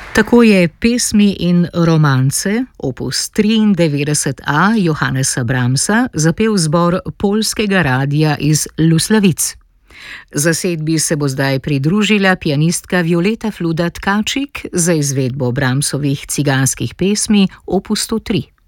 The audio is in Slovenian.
Tako je pesmi in romance opus 93a Johannesa Brahmsa zapel zbor poljskega radia iz Luslavic. Zasedbi se bo zdaj pridružila pianistka Violeta Fluda Tkačik za izvedbo Brahmsovih ciganskih pesmi opus 103.